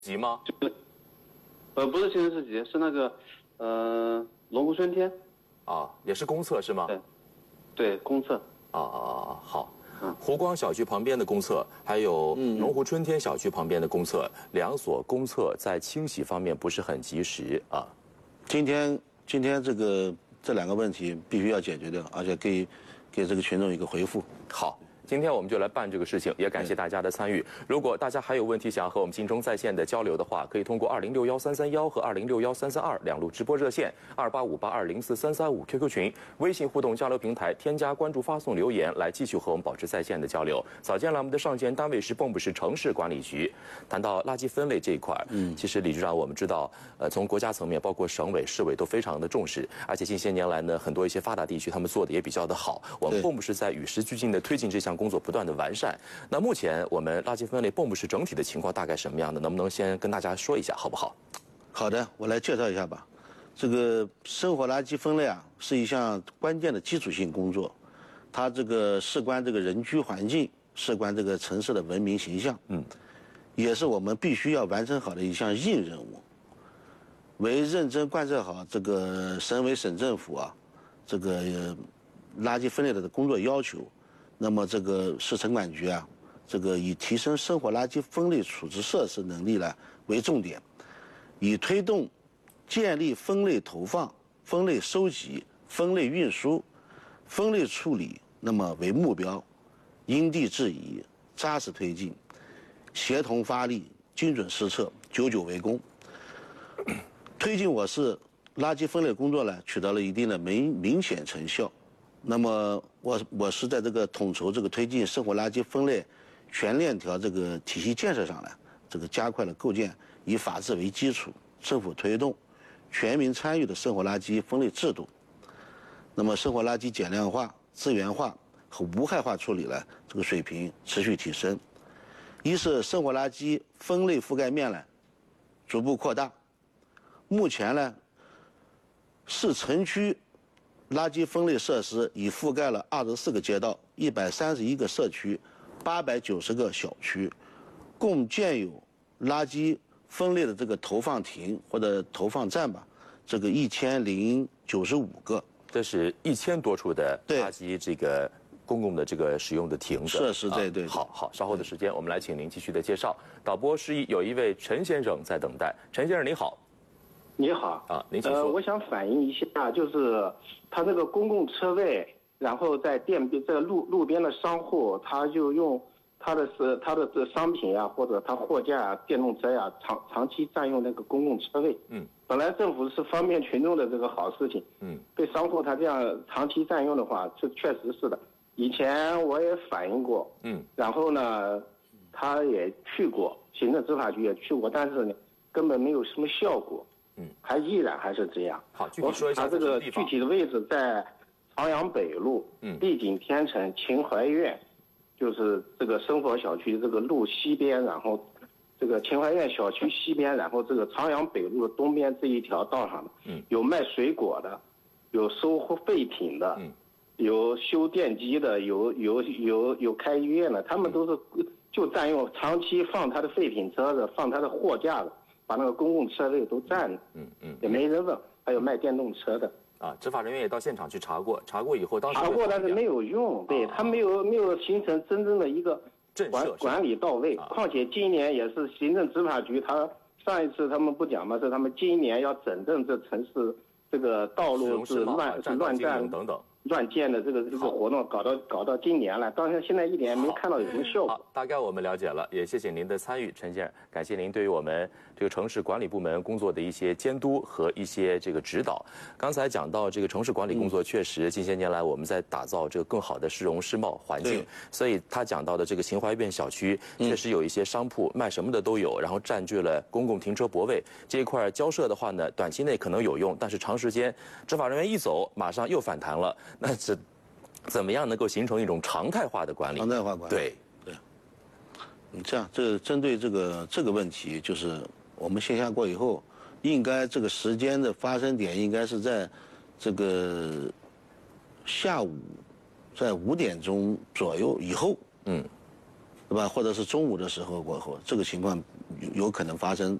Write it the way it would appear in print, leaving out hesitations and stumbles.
级吗？ 不是新生市集，是那个龙湖春天。 啊，也是公厕是吗？ 对，公厕。 好。湖光小区旁边的公厕，还有龙湖春天小区旁边的公厕，两所公厕在清洗方面不是很及时啊。 今天这两个问题必须要解决掉，而且给这个群众一个回复。 好。今天我们就来办这个事情，也感谢大家的参与。如果大家还有问题想要和我们京中在线的交流的话，可以通过2061-331和2061-332两路直播热线，2858204335 QQ 群、微信互动交流平台添加关注、发送留言来继续和我们保持在线的交流。早间栏目的上线单位是蚌埠市城市管理局。谈到垃圾分类这一块，其实李局长我们知道，从国家层面，包括省委、市委都非常的重视，而且近些年来呢，很多一些发达地区他们做的也比较的好。我们蚌埠市在与时俱进的推进这项工作不断的完善。那目前我们垃圾分类蚌埠市整体的情况大概什么样的？能不能先跟大家说一下，好不好？ 好的，我来介绍一下吧。这个生活垃圾分类啊，是一项关键的基础性工作，它这个事关这个人居环境，事关这个城市的文明形象，也是我们必须要完成好的一项硬任务。为认真贯彻好这个省委省政府啊，这个垃圾分类的工作要求。那么这个市城管局啊，这个以提升生活垃圾分类处置设施能力呢为重点，以推动建立分类投放、分类收集、分类运输、分类处理那么为目标，因地制宜，扎实推进，协同发力，精准施策，久久为功。推进我市垃圾分类工作呢，取得了一定的明显成效。那么我是在这个统筹这个推进生活垃圾分类全链条这个体系建设上呢，这个加快了构建以法治为基础、政府推动、全民参与的生活垃圾分类制度。那么生活垃圾减量化、资源化和无害化处理呢，这个水平持续提升。一是生活垃圾分类覆盖面呢逐步扩大，目前呢市城区垃圾分类设施已覆盖了24个街道、131个社区、890个小区，共建有垃圾分类的这个投放亭或者投放站吧，这个1095个。 这是1000多处的垃圾这个公共的这个使用的亭子设施，对。 好，稍后的时间我们来请您继续的介绍。导播示意有一位陈先生在等待，陈先生你好。 你好啊，您请说。 我想反映一下，就是他这个公共车位，然后在这个路边的商户，他就用他的这商品啊，或者他货架啊、电动车呀、长期占用那个公共车位。本来政府是方便群众的这个好事情。被商户他这样长期占用的话，这确实是的。以前我也反映过。然后呢，他也去过，行政执法局也去过，但是呢，根本没有什么效果。依然是这样。 好，具体说一下这个具体的位置在朝阳北路、丽景天成、秦淮苑，就是这个生活小区这个路西边，然后这个秦淮苑小区西边，然后这个朝阳北路东边这一条道上的，有卖水果的，有收废品的，有修电机的，有开医院的，他们都是就占用，长期放他的废品车子，放他的货架的。把那个公共车位都占了，也没人问。还有卖电动车的啊，执法人员也到现场去查过以后，当时查过，但是没有用，对他没有形成真正的一个管理到位。况且今年也是行政执法局，他上一次他们不讲嘛，是他们今年要整顿这城市这个道路是乱占等等。 乱建的这个活动搞到今年了，当然现在一点没看到有什么效果。 好，大概我们了解了，也谢谢您的参与，陈先生，感谢您对于我们这个城市管理部门工作的一些监督和一些这个指导。刚才讲到这个城市管理工作，确实近些年来我们在打造这个更好的市容市貌环境，所以他讲到的这个秦淮苑小区确实有一些商铺卖什么的都有，然后占据了公共停车泊位这一块交涉的话呢，短期内可能有用，但是长时间执法人员一走，马上又反弹了。那是怎么样能够形成一种常态化的管理？ 常态化管理。对。这样，针对这个问题，就是我们线下过以后，应该这个时间的发生点应该是在这个下午，在5点钟左右以后。 对吧？或者是中午的时候过后，这个情况有可能发生